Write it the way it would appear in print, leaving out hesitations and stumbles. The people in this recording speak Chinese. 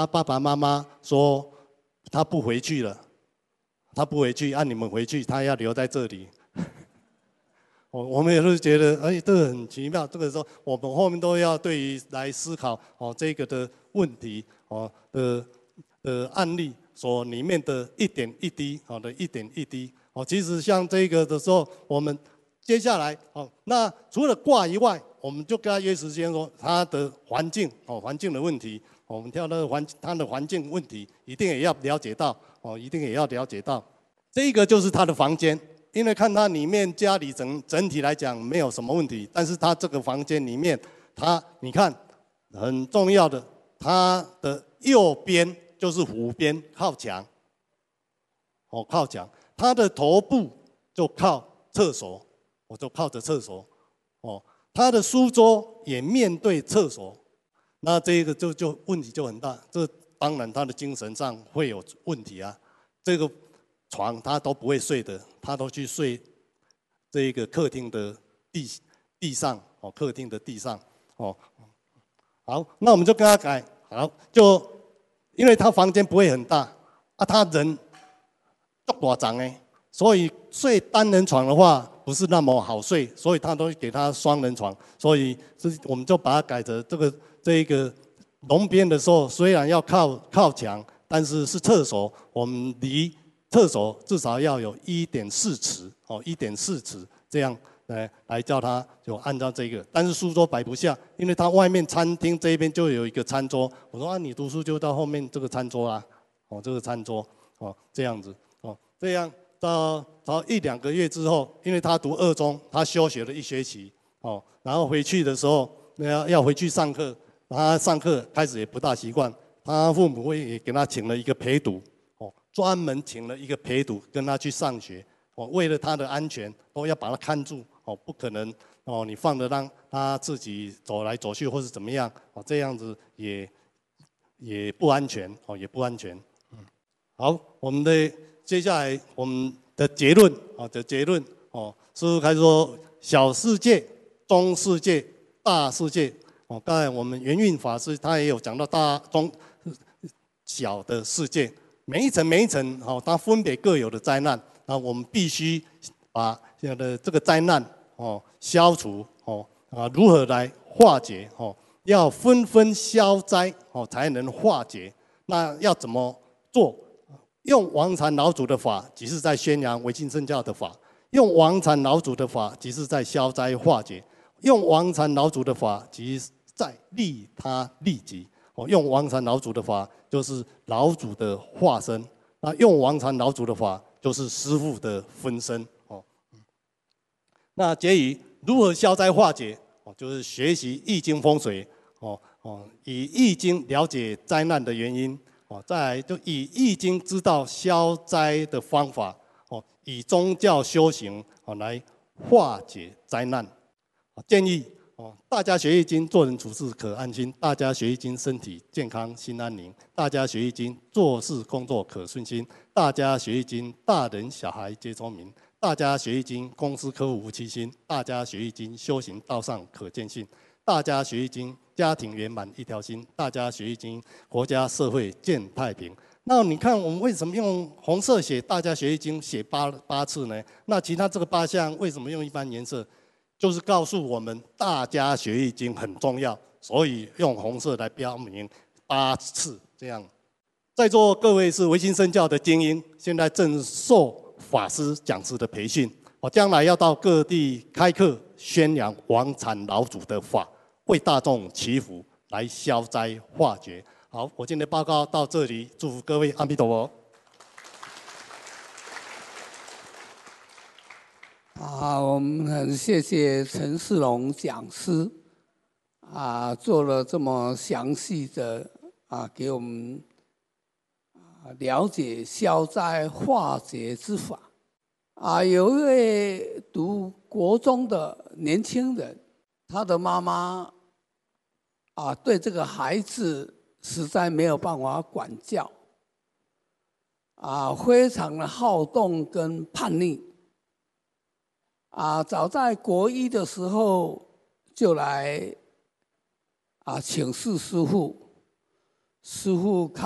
他爸爸妈妈说他不回去了，他不回去，你们回去，他要留在这里。我们也是觉得，这个很奇妙。这个时候，我们后面都要对于来思考这个的问题的案例所里面的一点一滴的一点一滴其实像这个的时候，我们接下来那除了卦以外，我们就跟他约时间说他的环境环境的问题，我们跳那个他的环境问题，一定也要了解到一定也要了解到。这个就是他的房间。因为看他里面家里整体来讲没有什么问题，但是他这个房间里面，你看很重要的，他的右边就是湖边靠墙，靠墙，他的头部就靠厕所，就靠着厕所，他的书桌也面对厕所，那这个就问题就很大，这当然他的精神上会有问题啊，这个。床他都不会睡的，他都去睡这个客厅的地上客厅的地上好，那我们就跟他改好，就因为他房间不会很大他人足大张哎，所以睡单人床的话不是那么好睡，所以他都给他双人床，所以我们就把它改成这个龙边的时候，虽然要靠墙，但是是厕所，我们离厕所至少要有1.4尺，1.4尺这样来叫他就按照这个，但是书桌摆不下，因为他外面餐厅这边就有一个餐桌，我说你读书就到后面这个餐桌啦，这个餐桌这样子这样到1-2个月之后，因为他读2中，他休学了1学期然后回去的时候要回去上课，他上课开始也不大习惯，他父母也给他请了一个陪读。专门请了一个陪读跟他去上学，为了他的安全，都要把他看住，不可能你放着让他自己走来走去或是怎么样，这样子也不安全，也不安全。好，我们的接下来我们的结论是开始说小世界、中世界、大世界。刚才我们圆运法师他也有讲到大、中、小的世界。每一层它分别各有的灾难，我们必须把这个灾难消除如何来化解要纷消灾才能化解。那要怎么做？用王禅老祖的法，即是在宣扬唯心圣教的法；用王禅老祖的法，即是在消灾化解；用王禅老祖的法，即是在利他利己。用王禅老祖的法，就是老祖的化身；那用王禅老祖的法，就是师父的分身。那结语如何消灾化解？就是学习易经风水，以易经了解灾难的原因，再来就以易经知道消灾的方法，以宗教修行来化解灾难。建议大家学易经，做人处事可安心；大家学易经，身体健康心安宁；大家学易经，做事工作可顺心；大家学易经，大人小孩皆聪明；大家学易经，公司客户无欺心；大家学易经，修行道上可见性；大家学易经，家庭圆满一条心；大家学易经，国家社会见太平。那你看，我们为什么用红色写？大家学易经写八次呢？那其他这个8项为什么用一般颜色？就是告诉我们，大家学易经很重要，所以用红色来标明8次这样。在座各位是唯心圣教的精英，现在正受法师讲师的培训，我将来要到各地开课，宣扬王禅老祖的法，为大众祈福，来消灾化解。好，我今天的报告到这里，祝福各位阿弥陀佛。 我们很谢谢陈世龙讲师做了这么详细的给我们了解消灾化解之法有一位读国中的年轻人，他的妈妈对这个孩子实在没有办法管教非常的好动跟叛逆。早在国一的时候就来请示师父， 师父看。